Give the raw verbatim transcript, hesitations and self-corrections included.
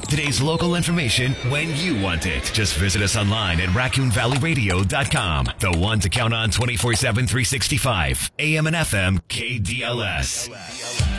Today's local information when you want it. Just visit us online at raccoon valley radio dot com. The one to count on twenty-four seven, three sixty-five. A M and F M K D L S.